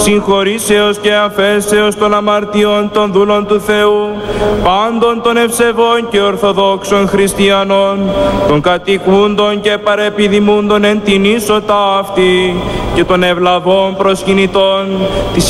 συγχωρήσεως και αφέσεως των αμαρτιών των δούλων του Θεού, πάντων των ευσεβών και ορθοδόξων χριστιανών, των κατοικούντων και παρεπιδημούντων εν την ίσο ταύτη και των ευλαβών προσκυνητών της